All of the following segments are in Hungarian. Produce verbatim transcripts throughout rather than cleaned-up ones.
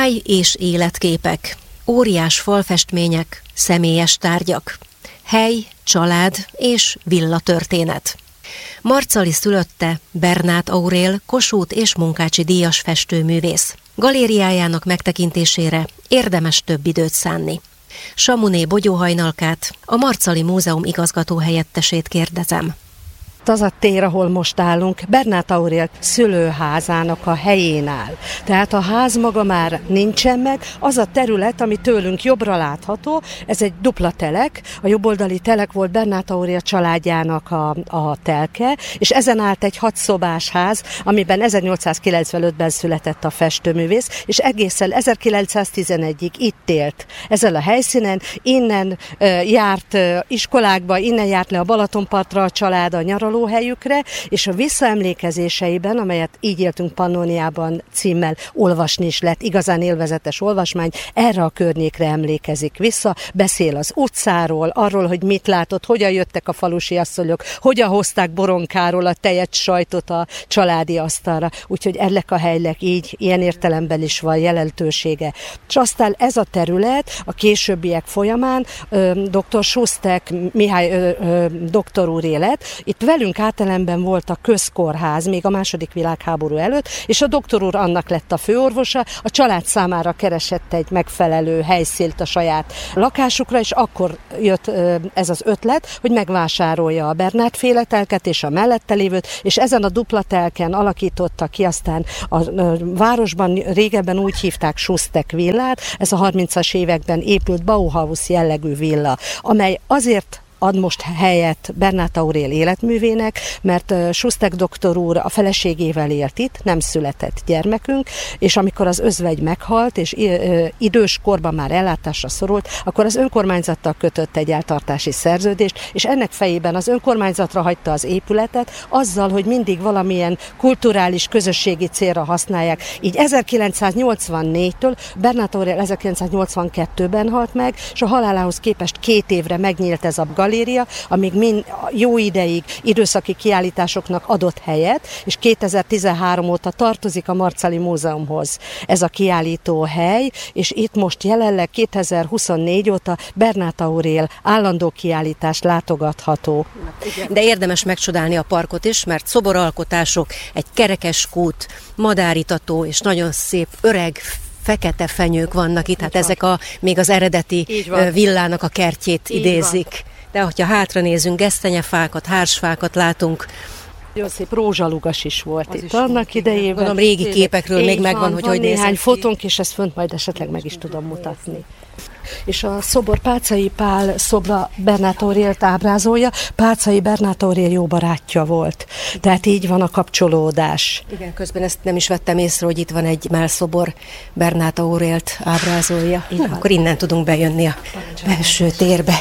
Táj és életképek, óriás falfestmények, személyes tárgyak, hely, család és villatörténet. Marcali szülötte Bernát Aurél Kossuth és Munkácsi díjas festőművész. Galériájának megtekintésére érdemes több időt szánni. Samuné Bogyóhajnalkát, a Marcali Múzeum igazgatóhelyettesét kérdezem. Az a tér, ahol most állunk, Bernát Aurél szülőházának a helyén áll. Tehát a ház maga már nincsen meg, az a terület, ami tőlünk jobbra látható, ez egy dupla telek, a jobboldali telek volt Bernát Aurél családjának a, a telke, és ezen állt egy hatszobás ház, amiben ezernyolcszázkilencvenötben született a festőművész, és egészen ezerkilencszáztizenegyig itt élt ezen a helyszínen, innen e, járt e, iskolákba, innen járt le a Balatonpartra a család a nyaraló helyükre, és a visszaemlékezéseiben, amelyet Így éltünk Pannóniában címmel olvasni is lett, igazán élvezetes olvasmány, erre a környékre emlékezik vissza, beszél az utcáról, arról, hogy mit látott, hogyan jöttek a falusi asszonyok, hogyan hozták boronkáról a tejet, sajtot a családi asztalra, úgyhogy ennek a helynek így, ilyen értelemben is van jelentősége. És aztán ez a terület a későbbiek folyamán dr. Sustek Mihály ö, ö, doktor úr élet, itt velünk Átelemben volt a közkórház még a második világháború előtt, és a doktor úr annak lett a főorvosa, a család számára keresett egy megfelelő helyszínt a saját lakásukra, és akkor jött ez az ötlet, hogy megvásárolja a Bernát féle telket és a mellette lévőt, és ezen a dupla telken alakította ki aztán a városban, régebben úgy hívták Sustek villát, ez a harmincas években épült Bauhaus jellegű villa, amely azért ad most helyet Bernát Aurél életművének, mert Sustek doktor úr a feleségével élt itt, nem született gyermekünk, és amikor az özvegy meghalt, és idős korban már ellátásra szorult, akkor az önkormányzattal kötött egy eltartási szerződést, és ennek fejében az önkormányzatra hagyta az épületet, azzal, hogy mindig valamilyen kulturális, közösségi célra használják. Így ezerkilencszáznyolcvannégytől Bernát Aurél ezerkilencszáznyolcvankettőben halt meg, és a halálához képest két évre megnyílt ez a galéria, amíg mind jó ideig időszaki kiállításoknak adott helyet, és kétezer-tizenhárom óta tartozik a Marcali Múzeumhoz ez a kiállító hely, és itt most jelenleg kétezer-huszonnégy óta Bernát Aurél állandó kiállítás látogatható. De érdemes megcsodálni a parkot is, mert szoboralkotások, egy kerekes kút, madáritató és nagyon szép öreg fekete fenyők vannak itt, hát ezek a, még az eredeti villának a kertjét így idézik. Van. De hogyha hátra nézünk, gesztenyefákat, hársfákat látunk. Nagyon szép rózsalugas is volt az itt is annak idejében. Gondolom, régi képekről így még megvan, van, hogy van hogy nézett néhány ki. fotónk, és ezt fönt majd esetleg meg is tudom mutatni. És a szobor Páczai Pál szobra Bernát Aurélt ábrázolja. Páczai Bernát Aurél jó barátja volt. Tehát így van a kapcsolódás. Igen, közben ezt nem is vettem észre, hogy itt van egy mellszobor, Bernát Aurélt ábrázolja. Na, akkor innen tudunk bejönni a belső térbe.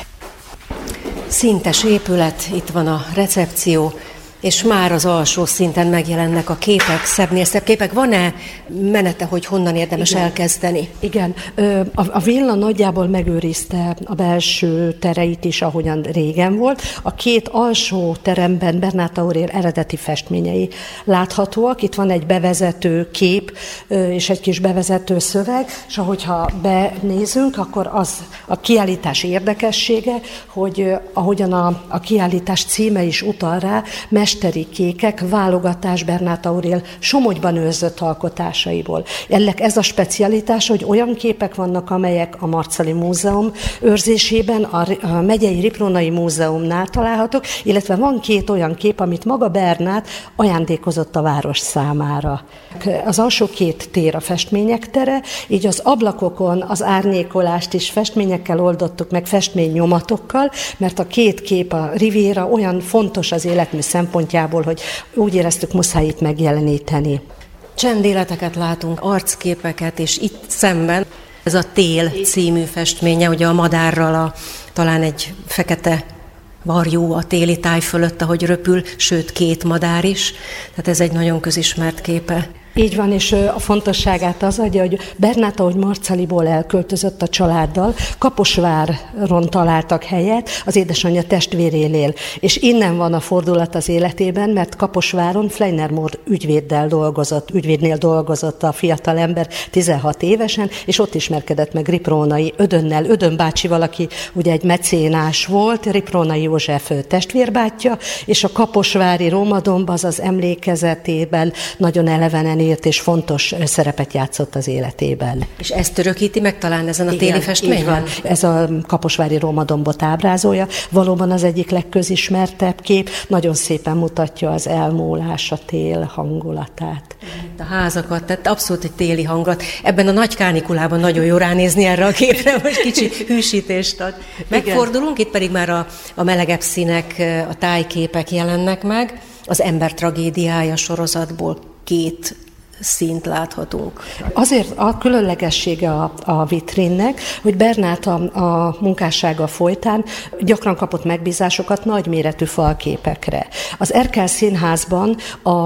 Szintes épület, itt van a recepció, és már az alsó szinten megjelennek a képek, szebbnél szebb képek. Van-e menete, hogy honnan érdemes Igen. elkezdeni? Igen, a, a villa nagyjából megőrizte a belső tereit is, ahogyan régen volt. A két alsó teremben Bernát Aurél eredeti festményei láthatóak. Itt van egy bevezető kép és egy kis bevezető szöveg, és ahogyha benézünk, akkor az a kiállítás érdekessége, hogy ahogyan a, a kiállítás címe is utal rá, mesteri kékek, válogatás Bernát Aurél Somogyban őrzött alkotásaiból. Ennek ez a specialitás, hogy olyan képek vannak, amelyek a Marcali Múzeum őrzésében, a, a Megyei Riprónai Múzeumnál találhatók, illetve van két olyan kép, amit maga Bernát ajándékozott a város számára. Az alsó két tér a festmények tere, így az ablakokon az árnyékolást is festményekkel oldottuk meg, festménynyomatokkal, mert a két kép, a Riviera olyan fontos az életmű szempontjából, hogy úgy éreztük, muszáj itt megjeleníteni. Csendéleteket látunk, arcképeket, és itt szemben ez a Tél című festménye, ugye a madárral, a, talán egy fekete varjú a téli táj fölött, ahogy röpül, sőt két madár is, tehát ez egy nagyon közismert képe Így van, és a fontosságát az adja, hogy Bernát, ahogy Marcaliból elköltözött a családdal, Kaposváron találtak helyet, az édesanyja testvérénél, és innen van a fordulat az életében, mert Kaposváron Fleiner Mór ügyvéddel dolgozott, ügyvédnél dolgozott a fiatalember tizenhat évesen, és ott ismerkedett meg Riprónai Ödönnel. Ödön bácsi valaki, ugye egy mecénás volt, Riprónai József testvérbátyja, és a kaposvári Rómadomb az az emlékezetében nagyon elevenen élt, és fontos szerepet játszott az életében. És ezt örökíti meg talán ezen a Igen, téli festményen? Ez a kaposvári Rómadombot ábrázolja. Valóban az egyik legközismertebb kép, nagyon szépen mutatja az elmúlás, a tél hangulatát. A házakat, tehát abszolút egy téli hangulat. Ebben a nagy kánikulában nagyon jó ránézni erre a képre, most kicsi hűsítést ad. Megfordulunk, itt pedig már a, a melegebb színek, a tájképek jelennek meg. Az Ember tragédiája sorozatból két színt láthatunk. Azért a különlegessége a, a vitrínnek, hogy Bernát a, a munkássága folytán gyakran kapott megbízásokat nagyméretű falképekre. Az Erkel Színházban a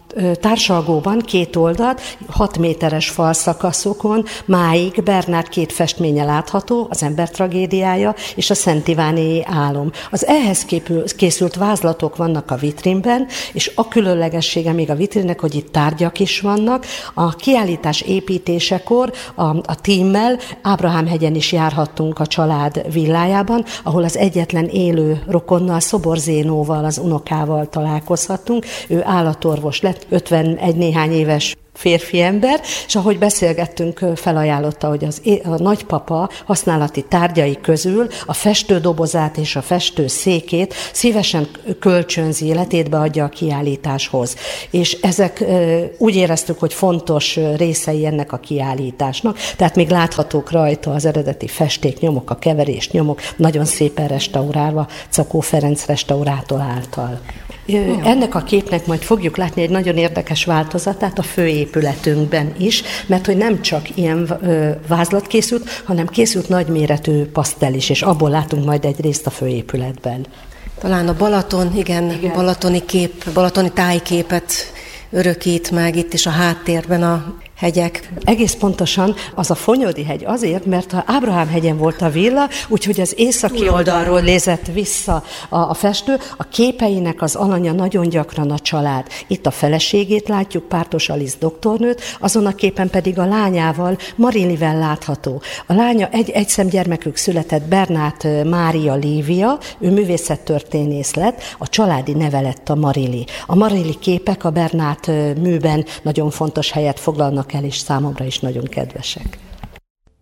társalgóban két oldalt, hat méteres falszakaszokon máig Bernát két festménye látható, az Ember tragédiája és a Szent Ivánéi álom. Az ehhez képül, készült vázlatok vannak a vitrínben, és a különlegessége még a vitrínnek, hogy itt tárgyak is vannak. A kiállítás építésekor a, a tímmel Ábrahám-hegyen is járhattunk a család villájában, ahol az egyetlen élő rokonnal, Szoborzénóval, az unokával találkozhattunk. Ő állatorvos lett, ötvenegy néhány éves férfi ember, és ahogy beszélgettünk, felajánlotta, hogy az, a nagypapa használati tárgyai közül a festődobozát és a festőszékét szívesen kölcsönzi, életétbe adja a kiállításhoz. És ezek úgy éreztük, hogy fontos részei ennek a kiállításnak, tehát még láthatók rajta az eredeti festéknyomok, a keverés nyomok, nagyon szépen restaurálva Czakó Ferenc restaurátor által. Ja. Ennek a képnek majd fogjuk látni egy nagyon érdekes változatát a főépületünkben is, mert hogy nem csak ilyen ö, vázlat készült, hanem készült nagyméretű pasztel is, és abból látunk majd egy részt a főépületben. Talán a Balaton, igen, igen. balatoni kép, balatoni tájképet örökít meg itt is a háttérben a hegyek. Egész pontosan az a Fonyódi hegy azért, mert a Ábrahám-hegyen volt a villa, úgyhogy az északi oldalról nézett vissza a, a festő. A képeinek az alanya nagyon gyakran a család. Itt a feleségét látjuk, Pártos Alisz doktornőt, azon a képen pedig a lányával, Marilivel látható. A lánya egy egyszemgyermekük született, Bernát Mária Lívia, ő művészettörténész lett, a családi neve lett a Marili. A Marili képek a Bernát műben nagyon fontos helyet foglalnak el, és számomra is nagyon kedvesek.